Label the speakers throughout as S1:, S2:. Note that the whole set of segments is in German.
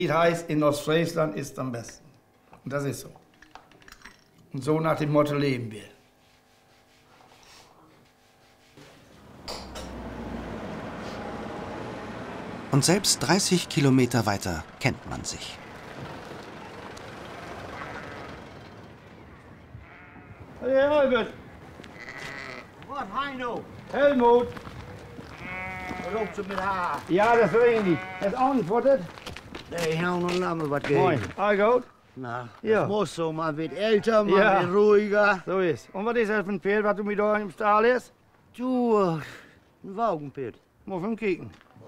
S1: Das heißt, in Ostfriesland ist am besten. Und das ist so. Und so nach dem Motto leben wir.
S2: Und selbst 30 Kilometer weiter kennt man sich.
S1: Hey, Albert.
S3: Was, Heino?
S1: Helmut.
S3: Was loopt ze met haar?
S1: Ja, das ist ähnlich. Das ist auch nicht futtert.
S3: Nee, nou nog laat me wat geven.
S1: Moin. All gut?
S3: Nou,
S1: Ja.
S3: das muss so. Man wird älter, man
S1: Ja.
S3: wird ruhiger.
S1: So ist. Und was ist das für ein Pferd, was du mit da im Stall hast?
S3: Du, ein Waugenpit.
S1: Muss ich kicken.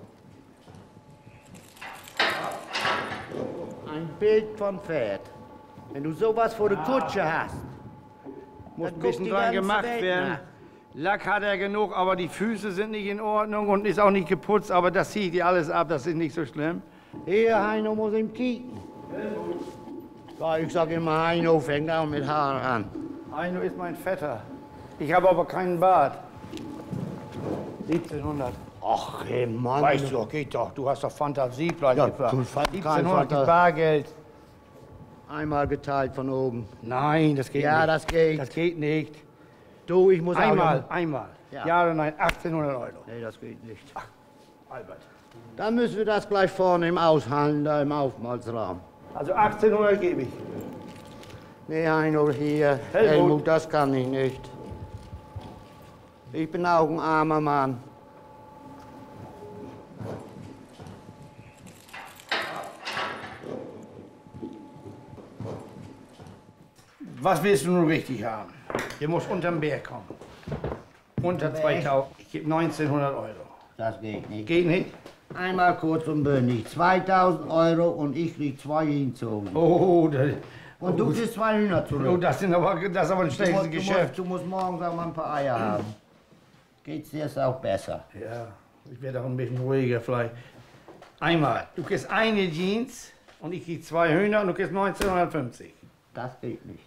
S3: Ein Bild von Pferd. Wenn du sowas vor der Kutsche hast.
S1: Muss
S3: dann
S1: ein bisschen
S3: guckt die
S1: dran
S3: ganze
S1: gemacht
S3: Welt
S1: werden.
S3: nach.
S1: Lack hat er genug, aber die Füße sind nicht in Ordnung und ist auch nicht geputzt, aber das zieht die alles ab, das ist nicht so schlimm.
S3: Hier, Heino muss ihm kicken. Ja, ich sag immer, Heino fängt auch mit Haaren an.
S1: Heino ist mein Vetter. Ich habe aber keinen Bart. 1700.
S3: Ach, hey Mann.
S1: Weißt du, geht doch. Du hast doch Fantasie, gleich
S3: Ja,
S1: gefragt.
S3: du kein
S1: 1700
S3: Fantas-
S1: Bargeld.
S3: Einmal geteilt von oben.
S1: Nein, das geht
S3: Ja,
S1: nicht.
S3: das geht.
S1: Das geht nicht.
S3: Du, ich muss
S1: Einmal,
S3: auch...
S1: einmal.
S3: Ja.
S1: Ja oder nein, 1800 Euro.
S3: Nee, das geht nicht.
S1: Albert.
S3: Dann müssen wir das gleich vorne im Aushandeln, da im Aufmalsraum.
S1: Also 1800 gebe ich.
S3: Nee, Heino, hier.
S1: Helmut.
S3: Helmut, das kann ich nicht. Ich bin auch ein armer Mann.
S1: Was willst du nun richtig haben? Hier muss unterm Berg kommen. Unter 2000. Ich gebe 1900 Euro.
S3: Das geht nicht.
S1: Geht nicht?
S3: Einmal kurz und bündig. 2000 Euro und ich krieg 2 hinzogen.
S1: Oh, das,
S3: Und du kriegst 2 Hühner
S1: oh,
S3: zurück.
S1: das ist aber ein schlechtes Geschäft.
S3: Du musst morgens auch mal ein paar Eier haben. Geht's dir jetzt auch besser?
S1: Ja, ich werde auch ein bisschen ruhiger vielleicht. Einmal, du kriegst eine Jeans und ich krieg 2 Hühner und du kriegst 1950.
S3: Das geht nicht.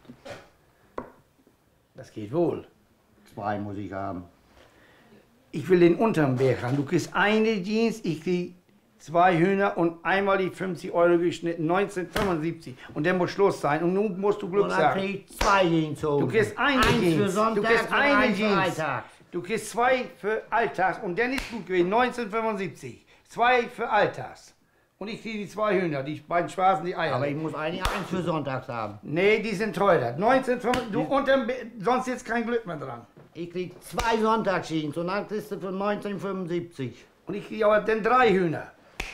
S1: Das geht wohl.
S3: 2 muss ich haben.
S1: Ich will den unterm Berg haben. Du kriegst eine Jeans, ich krieg 2 Hühner und einmal die 50 Euro geschnitten, 1975. Und der muss Schluss sein und nun musst du Glück
S3: Und dann
S1: sagen.
S3: krieg ich 2 hinzogen.
S1: Du kriegst eine
S3: Eins
S1: Jeans.
S3: für Sonntag
S1: Du kriegst
S3: und
S1: eine
S3: eins für
S1: Jeans.
S3: Alltag.
S1: Du kriegst 2 für Alltags und der ist gut gewesen, 1975. 2 für Alltags. Und ich kriege die 2 Hühner, die beiden schwarzen, die Eier.
S3: Aber ich muss eigentlich 1 für Sonntags haben.
S1: Nee, die sind teurer. 1975, du unterm sonst jetzt kein Glück mehr dran.
S3: Ich krieg 2 Sonntagsjeans und dann kriegst du für 1975.
S1: Und ich kriege aber dann 3 Hühner.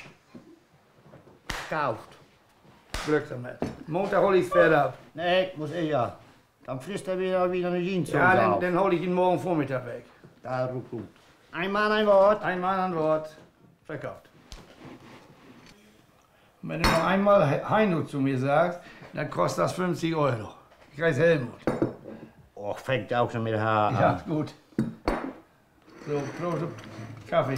S3: Gekauft.
S1: Glück damit. Montag hol ich das Pferd ab.
S3: Nee, muss ich ja. Dann frisst er wieder eine Jeans
S1: Ja,
S3: auf.
S1: dann hole ich ihn morgen Vormittag weg.
S3: Da ruft gut. Ein Mann, ein Wort.
S1: Ein Mann an Wort. Verkauft. Und wenn du noch einmal Heino zu mir sagst, dann kostet das 50 Euro. Ich heiße Helmut.
S3: Och, fängt auch schon mit Haar an.
S1: Ja, gut. So, Prost, Kaffee.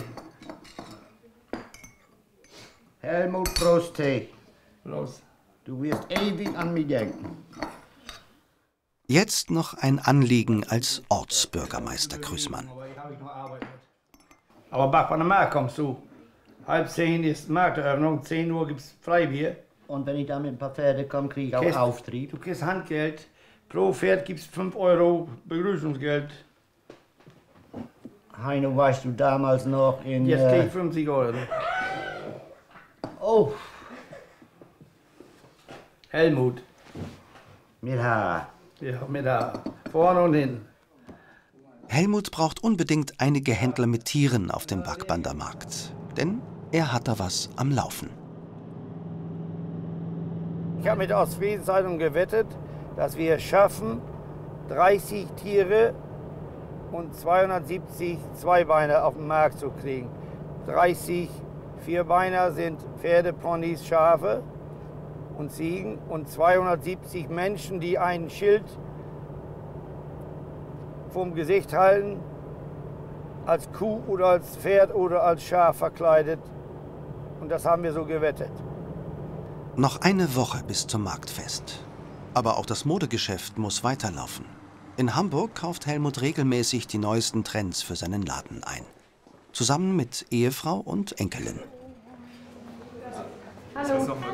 S3: Helmut, Prost, Tee.
S1: Prost.
S3: Du wirst ewig an mich denken.
S2: Jetzt noch ein Anliegen als Ortsbürgermeister Grüßmann.
S1: Aber Bach von der Markt kommst du. 9:30 ist Markteröffnung, 10 Uhr gibt's Freibier.
S3: Und wenn ich da mit ein paar Pferde komme, kriege ich auch
S1: Kriegst-
S3: Auftrieb.
S1: Du kriegst Handgeld. Pro Pferd gibt's 5 Euro Begrüßungsgeld.
S3: Heino, weißt du damals noch in...
S1: Jetzt krieg ich 50 Euro.
S3: Oh,
S1: Helmut.
S3: mit Haar.
S1: Ja, mit da. Vorne und hinten.
S2: Helmut braucht unbedingt einige Händler mit Tieren auf dem Wackbander Markt. Denn er hat da was am Laufen.
S1: Ich habe mit der Ostfriesen-Zeitung gewettet, dass wir es schaffen, 30 Tiere und 270 Zweibeiner auf den Markt zu kriegen. 30 Vierbeiner sind Pferde, Ponys, Schafe und Ziegen und 270 Menschen, die ein Schild vom Gesicht halten, als Kuh oder als Pferd oder als Schaf verkleidet. Und das haben wir so gewettet.
S2: Noch eine Woche bis zum Marktfest. Aber auch das Modegeschäft muss weiterlaufen. In Hamburg kauft Helmut regelmäßig die neuesten Trends für seinen Laden ein. Zusammen mit Ehefrau und Enkelin.
S4: Hallo.